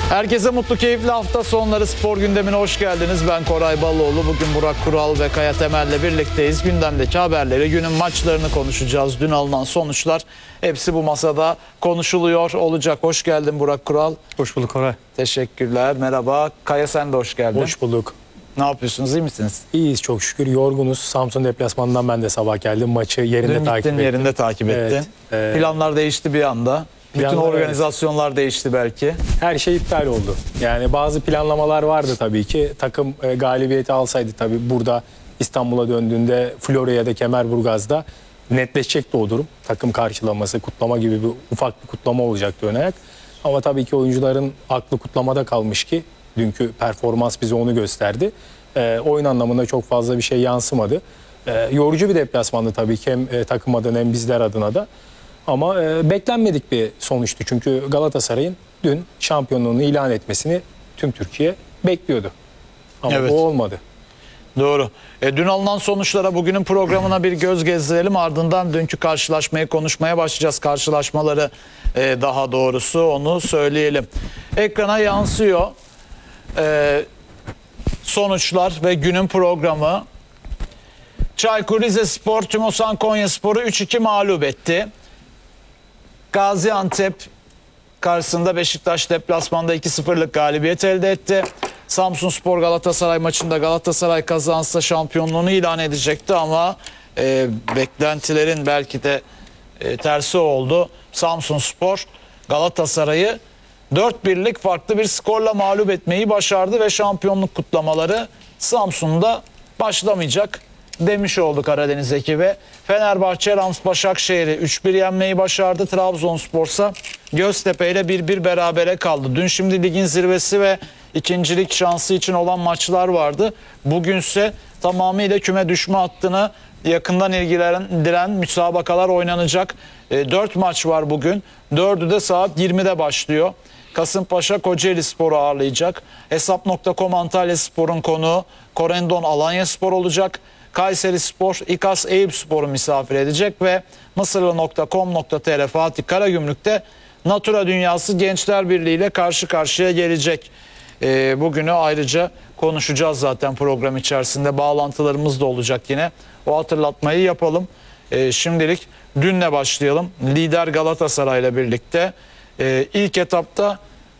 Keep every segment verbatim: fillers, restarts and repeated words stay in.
Herkese mutlu, keyifli hafta sonları spor gündemine hoş geldiniz. Ben Koray Ballıoğlu. Bugün Burak Kural ve Kaya Temel'le birlikteyiz. Gündemdeki haberleri, günün maçlarını konuşacağız. Dün alınan sonuçlar hepsi bu masada konuşuluyor olacak. Hoş geldin Burak Kural. Hoş bulduk Koray. Teşekkürler. Merhaba. Kaya, sen de hoş geldin. Hoş bulduk. Ne yapıyorsunuz? İyi misiniz? İyiyiz çok şükür. Yorgunuz. Samsun deplasmanından ben de sabah geldim. Maçı yerinde Dün takip gittin, ettim. yerinde takip Evet, ettin. e, Planlar değişti bir anda. Bütün Planlar, organizasyonlar değişti belki. Her şey iptal oldu. Yani bazı planlamalar vardı tabii ki. Takım e, galibiyeti alsaydı tabii burada İstanbul'a döndüğünde Florya ya da Kemerburgaz'da netleşecekti o durum. Takım karşılaması, kutlama gibi bir ufak bir kutlama olacaktı ön ayak. Ama tabii ki oyuncuların aklı kutlamada kalmış ki dünkü performans bize onu gösterdi. E, oyun anlamında çok fazla bir şey yansımadı. E, yorucu bir deplasmandı tabii ki hem e, takım adına hem bizler adına da. Ama e, beklenmedik bir sonuçtu. Çünkü Galatasaray'ın dün şampiyonluğunu ilan etmesini tüm Türkiye bekliyordu. Ama Evet. bu olmadı. Doğru. E, dün alınan sonuçlara, bugünün programına bir göz gezdirelim. Ardından dünkü karşılaşmayı konuşmaya başlayacağız. Karşılaşmaları e, daha doğrusu onu söyleyelim. Ekrana yansıyor e, sonuçlar ve günün programı. Çaykur Rizespor, Tümosan Konyaspor'u üç iki mağlup etti. Gaziantep karşısında Beşiktaş deplasmanda iki sıfırlık galibiyet elde etti. Samsunspor Galatasaray maçında Galatasaray kazansa şampiyonluğunu ilan edecekti ama e, beklentilerin belki de e, tersi oldu. Samsunspor Galatasaray'ı dört birlik farklı bir skorla mağlup etmeyi başardı ve şampiyonluk kutlamaları Samsun'da başlamayacak demiş oldu Karadeniz ekibi. Fenerbahçe Rams Başakşehir'i üç bir yenmeyi başardı. Trabzonspor'sa Göztepe ile bir bir berabere kaldı. Dün şimdi ligin zirvesi ve ikincilik şansı için olan maçlar vardı. Bugünse tamamıyla küme düşme hattına yakından ilgilendiren müsabakalar oynanacak. E, dört maç var bugün. dördü de saat yirmide başlıyor. Kasımpaşa Kocaelispor'u ağırlayacak. Hesap nokta com Antalyaspor'un konuğu Korendon Alanyaspor olacak. Kayserispor İKAS Eyüpspor'u misafir edecek ve Mısırlı nokta com nokta tr Fatih Karagümrük'te Natura Dünyası Gençler Birliği ile karşı karşıya gelecek. Ee, bugünü ayrıca konuşacağız zaten program içerisinde. Bağlantılarımız da olacak yine. O hatırlatmayı yapalım. Ee, şimdilik dünle başlayalım. Lider Galatasaray ile birlikte. Ee, ilk etapta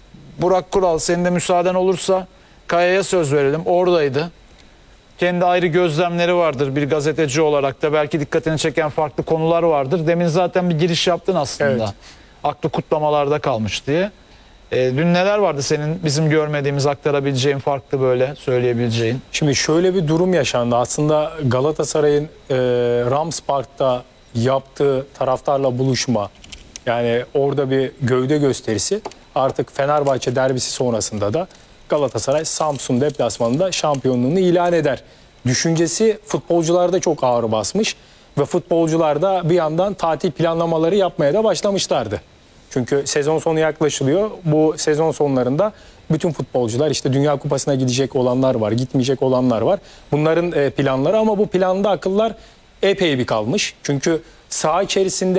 Burak Kural, senin de müsaaden olursa Kaya'ya söz verelim. Oradaydı. Kendi ayrı gözlemleri vardır bir gazeteci olarak da. Belki dikkatini çeken farklı konular vardır. Demin zaten bir giriş yaptın aslında. Evet. Aklı kutlamalarda kalmış diye. E, dün neler vardı senin bizim görmediğimiz, aktarabileceğin, farklı böyle söyleyebileceğin? Şimdi şöyle bir durum yaşandı. Aslında Galatasaray'ın e, Rams Park'ta yaptığı taraftarla buluşma, yani orada bir gövde gösterisi artık Fenerbahçe derbisi sonrasında da Galatasaray Samsun deplasmanında şampiyonluğunu ilan eder düşüncesi futbolcularda çok ağır basmış ve futbolcular da bir yandan tatil planlamaları yapmaya da başlamışlardı. Çünkü sezon sonu yaklaşılıyor. Bu sezon sonlarında bütün futbolcular işte Dünya Kupası'na gidecek olanlar var, gitmeyecek olanlar var. Bunların planları, ama bu planda akıllar epey bir kalmış. Çünkü saha içerisinde